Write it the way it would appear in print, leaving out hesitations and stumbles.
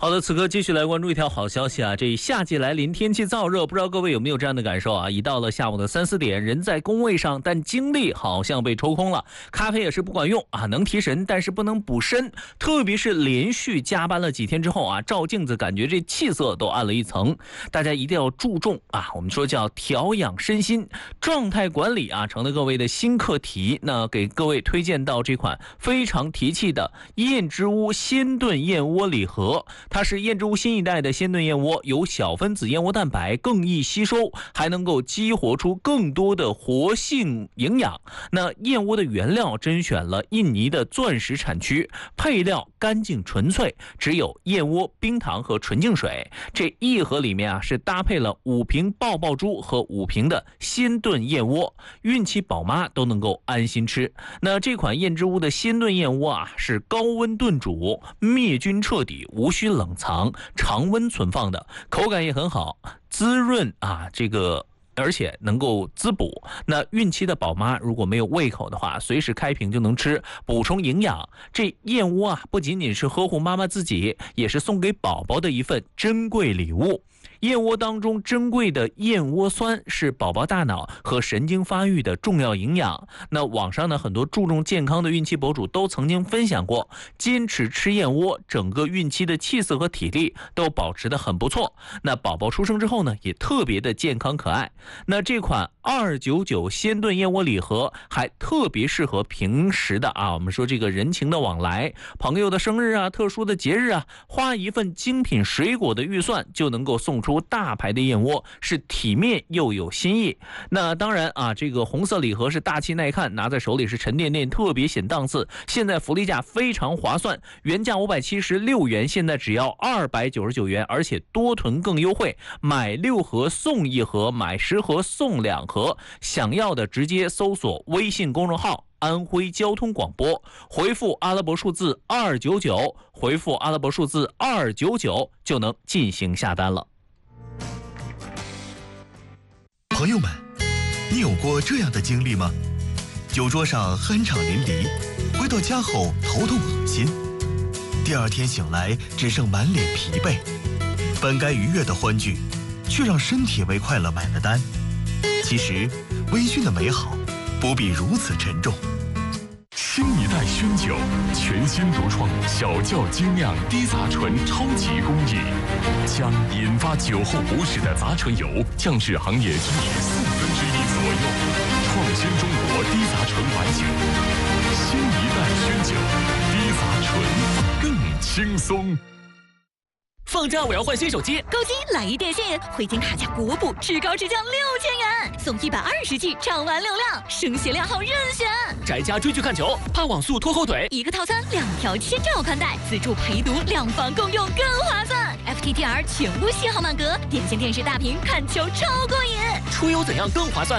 好的，此刻继续来关注一条好消息啊！这夏季来临，天气燥热，不知道各位有没有这样的感受啊？一到了下午的3、4点，人在工位上，但精力好像被抽空了。咖啡也是不管用啊，能提神，但是不能补身。特别是连续加班了几天之后啊，照镜子感觉这气色都暗了一层。大家一定要注重啊，我们说叫调养身心，状态管理啊，成了各位的新课题。那给各位推荐到这款非常提气的燕之屋鲜炖燕窝礼盒。它是燕之屋新一代的鲜炖燕窝，有小分子燕窝蛋白，更易吸收，还能够激活出更多的活性营养。那燕窝的原料甄选了印尼的钻石产区，配料干净纯粹，只有燕窝、冰糖和纯净水。这一盒里面啊是搭配了5瓶爆爆珠和5瓶的鲜炖燕窝，孕期宝妈都能够安心吃。那这款燕之屋的鲜炖燕窝啊是高温炖煮，灭菌彻底，无需冷藏，常温存放的，口感也很好，滋润啊，而且能够滋补。那孕期的宝妈如果没有胃口的话，随时开瓶就能吃，补充营养。这燕窝啊，不仅仅是呵护妈妈自己，也是送给宝宝的一份珍贵礼物。燕窝当中珍贵的燕窝酸是宝宝大脑和神经发育的重要营养。那网上呢，很多注重健康的孕期博主都曾经分享过，坚持吃燕窝，整个孕期的气色和体力都保持得很不错。那宝宝出生之后呢，也特别的健康可爱。那这款299鲜炖燕窝礼盒还特别适合平时的我们说这个人情的往来，朋友的生日啊，特殊的节日啊，花一份精品水果的预算就能够送出大牌的燕窝，是体面又有新意。那当然啊，这个红色礼盒是大气耐看，拿在手里是沉甸甸，特别显档次。现在福利价非常划算，原价576元，现在只要299元，而且多囤更优惠，买6盒送1盒，买10盒送2盒。想要的直接搜索微信公众号安徽交通广播，回复阿拉伯数字299，回复阿拉伯数字299就能进行下单了。 朋友们，你有过这样的经历吗？酒桌上酣畅淋漓，回到家后头痛恶心，第二天醒来只剩满脸疲惫，本该愉悦的欢聚，却让身体为快乐买了单。其实微醺的美好不必如此沉重。 新一代熏酒，全新独创小窖精酿低杂醇超级工艺，将引发酒后不适的杂醇油降至行业均值1/4左右，创新中国低杂醇白酒。新一代熏酒，低杂醇更轻松。 放假我要换新手机， 高金来一电信，回金卡加国补，至高直降6000元，送120G 畅玩流量，升鞋量号任选。 宅家追剧看球，怕网速拖后腿， 一个套餐2条1000兆宽带，自助陪读，2房共用更划算。FTTR 全屋信号满格，点线电视大屏看球超过瘾。 出游怎样更划算？